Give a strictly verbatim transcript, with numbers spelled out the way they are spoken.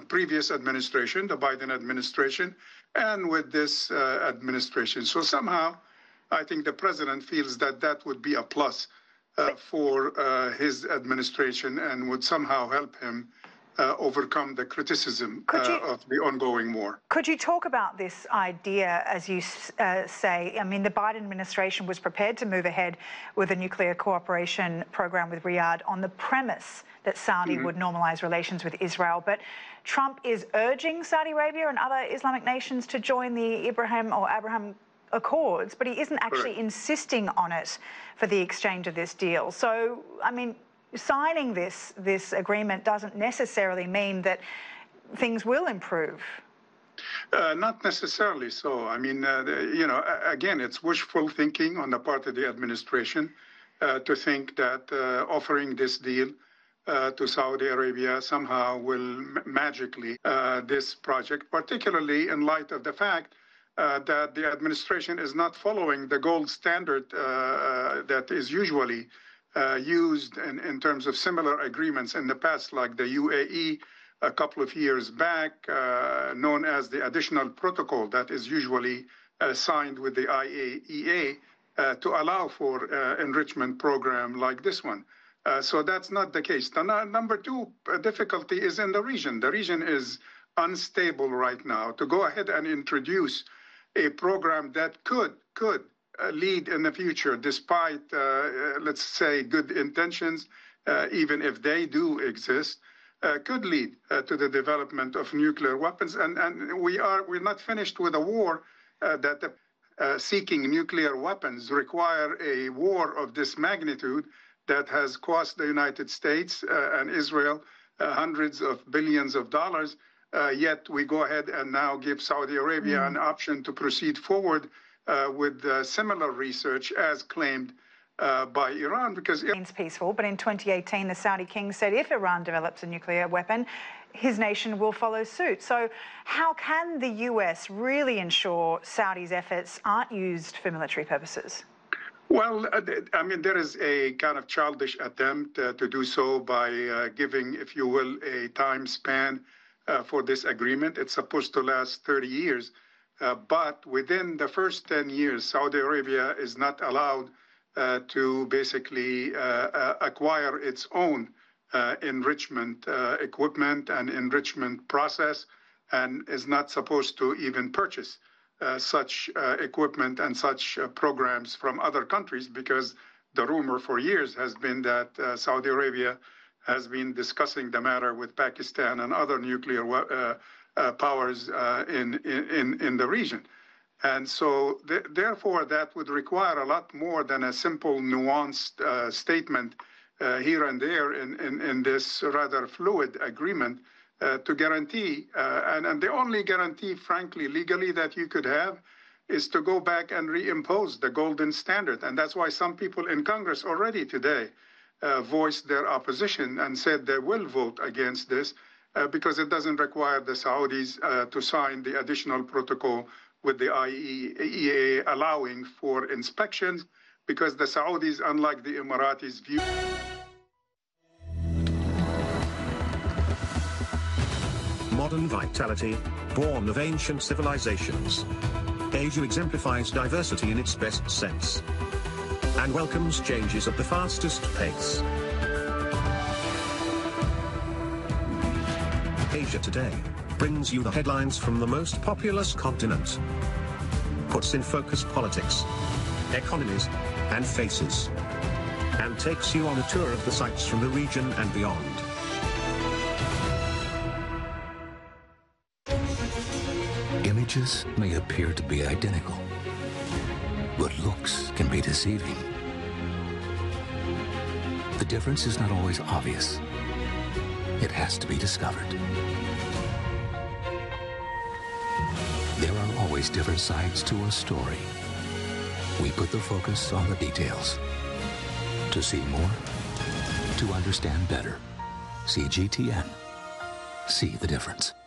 previous administration, the Biden administration, and with this uh, administration. So somehow, I think the president feels that that would be a plus uh, for uh, his administration and would somehow help him uh, overcome the criticism uh, you, of the ongoing war. Could you talk about this idea, as you uh, say? I mean, the Biden administration was prepared to move ahead with a nuclear cooperation program with Riyadh on the premise that Saudi mm-hmm. would normalize relations with Israel. But Trump is urging Saudi Arabia and other Islamic nations to join the Abraham or Abraham Accords, but he isn't actually Correct. insisting on it for the exchange of this deal. So, I mean, signing this this agreement doesn't necessarily mean that things will improve. Uh, not necessarily so. I mean, uh, the, you know, again, it's wishful thinking on the part of the administration uh, to think that uh, offering this deal uh, to Saudi Arabia somehow will magically uh, this project, particularly in light of the fact Uh, that the administration is not following the gold standard uh, uh, that is usually uh, used in, in terms of similar agreements in the past, like the U A E a couple of years back, uh, known as the additional protocol that is usually uh, signed with the I A E A uh, to allow for uh, enrichment program like this one. Uh, so that's not the case. The no, number two uh, difficulty is in the region. The region is unstable right now. To go ahead and introduce a program that could could uh, lead in the future, despite, uh, uh, let's say, good intentions, uh, even if they do exist, uh, could lead uh, to the development of nuclear weapons. And, and we are, we're not finished with a war uh, that uh, seeking nuclear weapons require a war of this magnitude that has cost the United States uh, and Israel uh, hundreds of billions of dollars. Uh, yet we go ahead and now give Saudi Arabia mm. an option to proceed forward uh, with uh, similar research as claimed uh, by Iran, because it's peaceful. But in twenty eighteen, the Saudi king said if Iran develops a nuclear weapon, his nation will follow suit. So how can the U S really ensure Saudi's efforts aren't used for military purposes? Well, I mean, there is a kind of childish attempt uh, to do so by uh, giving, if you will, a time span Uh, for this agreement. It's supposed to last thirty years. Uh, but within the first ten years, Saudi Arabia is not allowed uh, to basically uh, uh, acquire its own uh, enrichment uh, equipment and enrichment process, and is not supposed to even purchase uh, such uh, equipment and such uh, programs from other countries, because the rumor for years has been that uh, Saudi Arabia has been discussing the matter with Pakistan and other nuclear uh, uh, powers uh, in, in, in the region. And so, th therefore, that would require a lot more than a simple, nuanced uh, statement uh, here and there in, in, in this rather fluid agreement uh, to guarantee, uh, and, and the only guarantee, frankly, legally that you could have is to go back and reimpose the golden standard. And that's why some people in Congress already today Uh, voiced their opposition and said they will vote against this uh, because it doesn't require the Saudis uh, to sign the additional protocol with the I A E A allowing for inspections, because the Saudis, unlike the Emiratis, view modern vitality, born of ancient civilizations. Asia exemplifies diversity in its best sense and welcomes changes at the fastest pace. Asia Today brings you the headlines from the most populous continent, puts in focus politics, economies, and faces, and takes you on a tour of the sights from the region and beyond. Images may appear to be identical, but looks can be deceiving. The difference is not always obvious. It has to be discovered. There are always different sides to a story. We put the focus on the details. To see more, to understand better. C G T N. See the difference.